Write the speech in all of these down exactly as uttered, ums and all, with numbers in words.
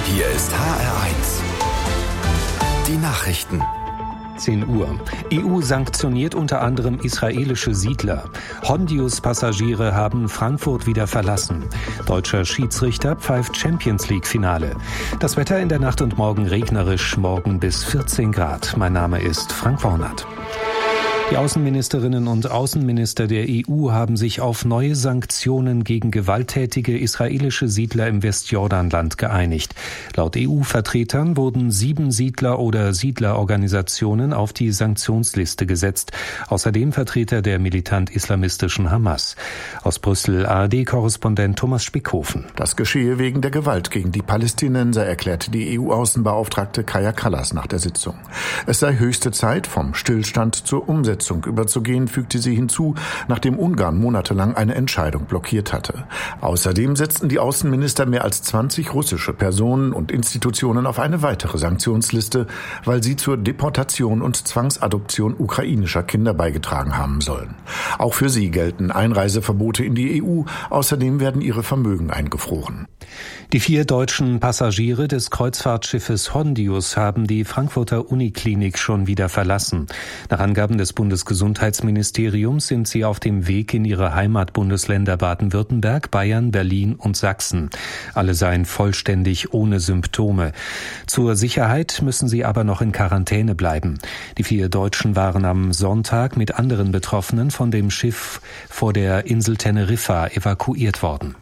Hier ist H R eins. Die Nachrichten. zehn Uhr. E U sanktioniert unter anderem israelische Siedler. Hondius-Passagiere haben Frankfurt wieder verlassen. Deutscher Schiedsrichter pfeift Champions-League-Finale. Das Wetter in der Nacht und morgen regnerisch, morgen bis vierzehn Grad. Mein Name ist Frank Wornert. Die Außenministerinnen und Außenminister der E U haben sich auf neue Sanktionen gegen gewalttätige israelische Siedler im Westjordanland geeinigt. Laut E U-Vertretern wurden sieben Siedler oder Siedlerorganisationen auf die Sanktionsliste gesetzt. Außerdem Vertreter der militant-islamistischen Hamas. Aus Brüssel A R D-Korrespondent Thomas Spickhofen. Das geschehe wegen der Gewalt gegen die Palästinenser, erklärte die E U-Außenbeauftragte Kaja Kallas nach der Sitzung. Es sei höchste Zeit, vom Stillstand zur Umsetzung überzugehen, fügte sie hinzu, nachdem Ungarn monatelang eine Entscheidung blockiert hatte. Außerdem setzten die Außenminister mehr als zwanzig russische Personen und Institutionen auf eine weitere Sanktionsliste, weil sie zur Deportation und Zwangsadoption ukrainischer Kinder beigetragen haben sollen. Auch für sie gelten Einreiseverbote in die E U, außerdem werden ihre Vermögen eingefroren. Die vier deutschen Passagiere des Kreuzfahrtschiffes Hondius haben die Frankfurter Uniklinik schon wieder verlassen. Nach Angaben des Bundesgesundheitsministeriums sind sie auf dem Weg in ihre Heimatbundesländer Baden-Württemberg, Bayern, Berlin und Sachsen. Alle seien vollständig ohne Symptome. Zur Sicherheit müssen sie aber noch in Quarantäne bleiben. Die vier Deutschen waren am Sonntag mit anderen Betroffenen von dem Schiff vor der Insel Teneriffa evakuiert worden.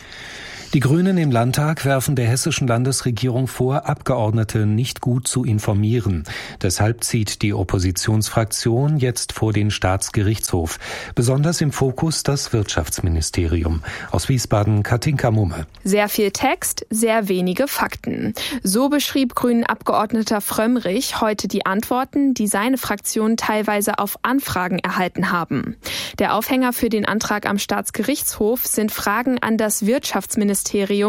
Die Grünen im Landtag werfen der hessischen Landesregierung vor, Abgeordnete nicht gut zu informieren. Deshalb zieht die Oppositionsfraktion jetzt vor den Staatsgerichtshof. Besonders im Fokus das Wirtschaftsministerium. Aus Wiesbaden Katinka Mumme. Sehr viel Text, sehr wenige Fakten. So beschrieb Grünen-Abgeordneter Frömmrich heute die Antworten, die seine Fraktion teilweise auf Anfragen erhalten haben. Der Aufhänger für den Antrag am Staatsgerichtshof sind Fragen an das Wirtschaftsministerium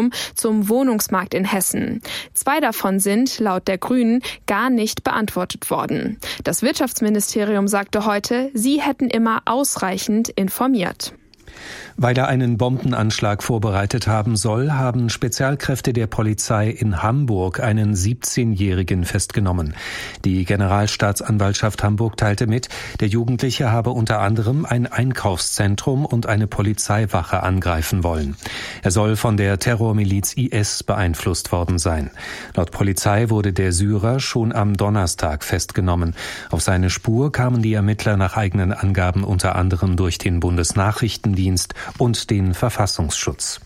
zum Wohnungsmarkt in Hessen. Zwei davon sind, laut der Grünen, gar nicht beantwortet worden. Das Wirtschaftsministerium sagte heute, sie hätten immer ausreichend informiert. Weil er einen Bombenanschlag vorbereitet haben soll, haben Spezialkräfte der Polizei in Hamburg einen siebzehnjährigen festgenommen. Die Generalstaatsanwaltschaft Hamburg teilte mit, der Jugendliche habe unter anderem ein Einkaufszentrum und eine Polizeiwache angreifen wollen. Er soll von der Terrormiliz I S beeinflusst worden sein. Laut Polizei wurde der Syrer schon am Donnerstag festgenommen. Auf seine Spur kamen die Ermittler nach eigenen Angaben unter anderem durch den Bundesnachrichtendienst und den Verfassungsschutz.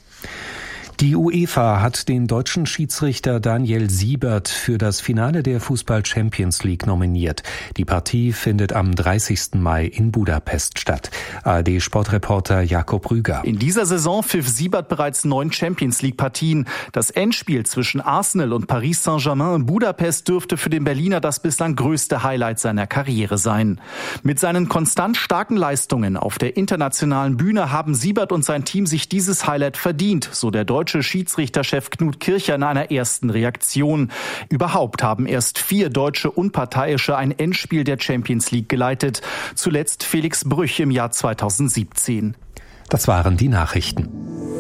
Die UEFA hat den deutschen Schiedsrichter Daniel Siebert für das Finale der Fußball-Champions League nominiert. Die Partie findet am dreißigsten Mai in Budapest statt. A R D-Sportreporter Jakob Rüger. In dieser Saison pfiff Siebert bereits neun Champions League-Partien. Das Endspiel zwischen Arsenal und Paris Saint-Germain in Budapest dürfte für den Berliner das bislang größte Highlight seiner Karriere sein. Mit seinen konstant starken Leistungen auf der internationalen Bühne haben Siebert und sein Team sich dieses Highlight verdient, so der deutsche Schiedsrichterchef Knut Kircher in einer ersten Reaktion. Überhaupt haben erst vier deutsche Unparteiische ein Endspiel der Champions League geleitet. Zuletzt Felix Brüch im Jahr zweitausendsiebzehn. Das waren die Nachrichten.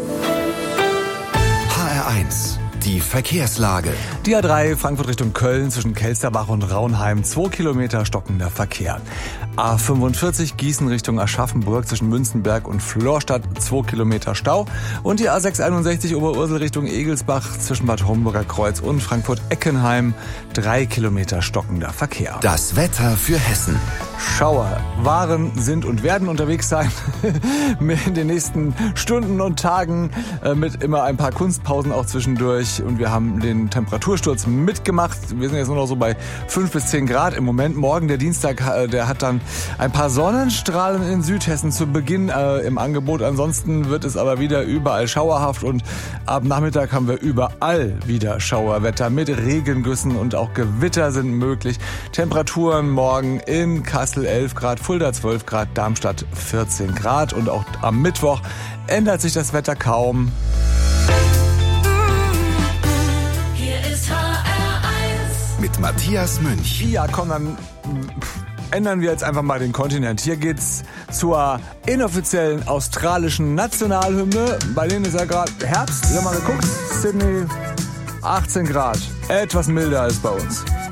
H R eins. Die Verkehrslage. Die A drei Frankfurt Richtung Köln zwischen Kelsterbach und Raunheim, zwei Kilometer stockender Verkehr. A fünfundvierzig Gießen Richtung Aschaffenburg zwischen Münzenberg und Florstadt, zwei Kilometer Stau. Und die A sechshunderteinundsechzig Oberursel Richtung Egelsbach zwischen Bad Homburger Kreuz und Frankfurt-Eckenheim, drei Kilometer stockender Verkehr. Das Wetter für Hessen. Schauer waren, sind und werden unterwegs sein in den nächsten Stunden und Tagen mit immer ein paar Kunstpausen auch zwischendurch. Und wir haben den Temperatursturz mitgemacht. Wir sind jetzt nur noch so bei fünf bis zehn Grad im Moment. Morgen, der Dienstag, der hat dann ein paar Sonnenstrahlen in Südhessen zu Beginn äh, im Angebot. Ansonsten wird es aber wieder überall schauerhaft und ab Nachmittag haben wir überall wieder Schauerwetter mit Regengüssen und auch Gewitter sind möglich. Temperaturen morgen in Kassel elf Grad, Fulda zwölf Grad, Darmstadt vierzehn Grad und auch am Mittwoch ändert sich das Wetter kaum. Mit Matthias Münch. Ja, komm, dann ändern wir jetzt einfach mal den Kontinent. Hier geht's zur inoffiziellen australischen Nationalhymne. Bei denen ist ja gerade Herbst. Wir haben mal geguckt. Sydney, achtzehn Grad. Etwas milder als bei uns.